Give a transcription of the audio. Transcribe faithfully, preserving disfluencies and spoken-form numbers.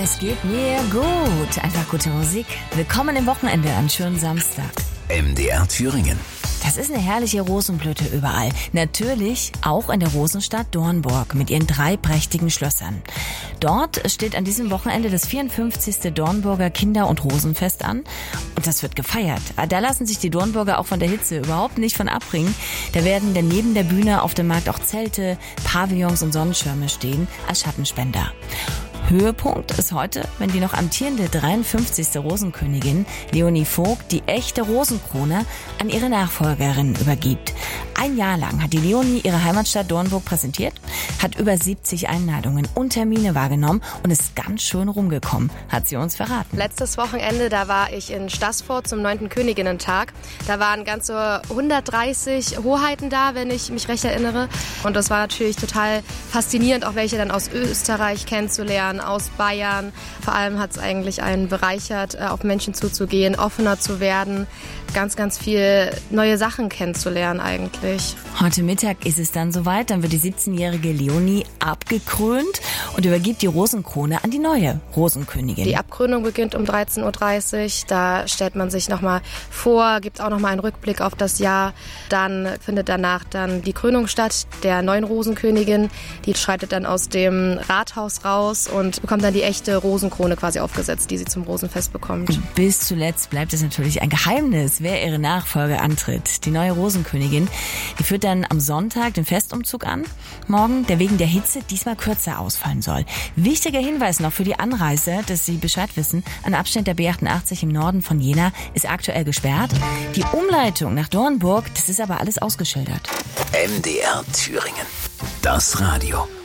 Es geht mir gut. Einfach gute Musik. Willkommen im Wochenende, einen schönen Samstag. M D R Thüringen. Das ist eine herrliche Rosenblüte überall. Natürlich auch in der Rosenstadt Dornburg mit ihren drei prächtigen Schlössern. Dort steht an diesem Wochenende das vierundfünfzigste Dornburger Kinder- und Rosenfest an. Und das wird gefeiert. Da lassen sich die Dornburger auch von der Hitze überhaupt nicht von abbringen. Da werden dann neben der Bühne auf dem Markt auch Zelte, Pavillons und Sonnenschirme stehen als Schattenspender. Höhepunkt ist heute, wenn die noch amtierende dreiundfünfzigste Rosenkönigin Leonie Vogt die echte Rosenkrone an ihre Nachfolgerin übergibt. Ein Jahr lang hat die Leonie ihre Heimatstadt Dornburg präsentiert, hat über siebzig Einladungen und Termine wahrgenommen und ist ganz schön rumgekommen, hat sie uns verraten. Letztes Wochenende, da war ich in Staßfurt zum neunten Königinnentag. Da waren ganze hundertdreißig Hoheiten da, wenn ich mich recht erinnere. Und das war natürlich total faszinierend, auch welche dann aus Österreich kennenzulernen, aus Bayern. Vor allem hat es eigentlich einen bereichert, auf Menschen zuzugehen, offener zu werden, ganz, ganz viel neue Sachen kennenzulernen eigentlich. Heute Mittag ist es dann soweit, dann wird die siebzehnjährige Leonie abgekrönt und übergibt die Rosenkrone an die neue Rosenkönigin. Die Abkrönung beginnt um dreizehn Uhr dreißig, da stellt man sich nochmal vor, gibt auch nochmal einen Rückblick auf das Jahr. Dann findet danach dann die Krönung statt der neuen Rosenkönigin. Die schreitet dann aus dem Rathaus raus und bekommt dann die echte Rosenkrone quasi aufgesetzt, die sie zum Rosenfest bekommt. Bis zuletzt bleibt es natürlich ein Geheimnis, wer ihre Nachfolge antritt. Die neue Rosenkönigin, die führt dann am Sonntag den Festumzug an. Morgen, der wegen der Hitze diesmal kürzer ausfallen soll. Wichtiger Hinweis noch für die Anreise, dass Sie Bescheid wissen. Ein Abschnitt der B achtundachtzig im Norden von Jena ist aktuell gesperrt. Die Umleitung nach Dornburg, das ist aber alles ausgeschildert. M D R Thüringen. Das Radio.